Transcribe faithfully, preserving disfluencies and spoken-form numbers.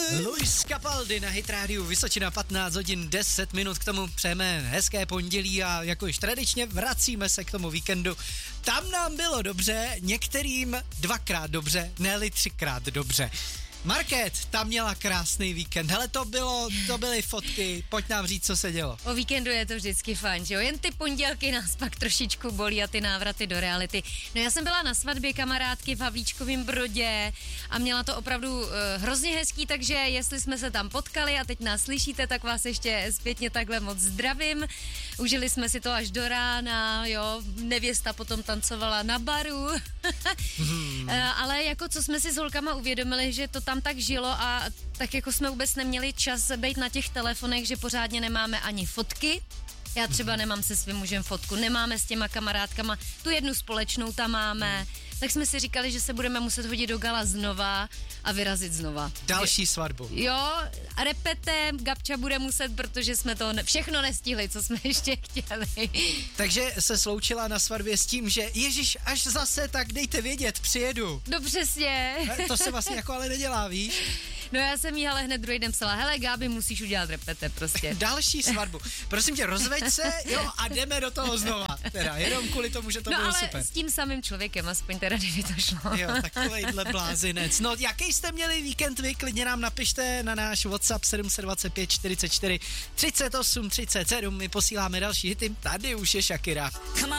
Luis Capaldi na Hit Radio Vysočina, patnáct hodin deset minut, k tomu přejeme hezké pondělí a jako již tradičně vracíme se k tomu víkendu. Tam nám bylo dobře, některým dvakrát dobře, ne-li třikrát dobře. Market, tam měla krásný víkend. Hele, to bylo, to byly fotky, pojď nám říct, co se dělo. O víkendu je to vždycky fajn, že jo? Jen ty pondělky nás pak trošičku bolí a ty návraty do reality. No já jsem byla na svatbě kamarádky v Havlíčkovém Brodě a měla to opravdu uh, hrozně hezký, takže jestli jsme se tam potkali a teď nás slyšíte, tak vás ještě zpětně takhle moc zdravím. Užili jsme si to až do rána, jo, nevěsta potom tancovala na baru. hmm. uh, ale jako co jsme si s holkama uvědomili, že to tam tak žilo a tak jako jsme vůbec neměli čas být na těch telefonech, že pořádně nemáme ani fotky. Já třeba nemám se svým mužem fotku, nemáme s těma kamarádkama, tu jednu společnou tam máme, tak jsme si říkali, že se budeme muset hodit do gala znova a vyrazit znova. Další svatbu. Jo, a repete, Gabča bude muset, protože jsme to ne- všechno nestihli, co jsme ještě chtěli. Takže se sloučila na svatbě s tím, že Ježíš, až zase, tak dejte vědět, přijedu. No přesně. To se vlastně jako ale nedělá, víš? No já jsem jí ale hned druhý den psala, hele Gábi, musíš udělat repete prostě. Další svatbu. Prosím tě, rozveď se, jo, a jdeme do toho znova. Teda, jenom kvůli tomu, že to no, bylo ale super. s tím samým člověkem, aspoň teda, kdyby to šlo. Jo, takovejhle blázinec. No, jaký jste měli víkend vy, klidně nám napište na náš WhatsApp sedm dva pět čtyřicet čtyři třicet osm třicet sedm. My posíláme další hity, tady už je Shakira.